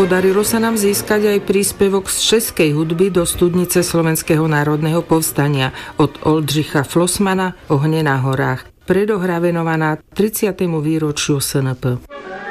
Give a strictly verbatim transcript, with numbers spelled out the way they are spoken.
Podarilo sa nám získať aj príspevok z českej hudby do studnice Slovenského národného povstania od Oldřicha Flossmana Ohne na horách, predohra venovaná tridsiatemu výročiu es en pé.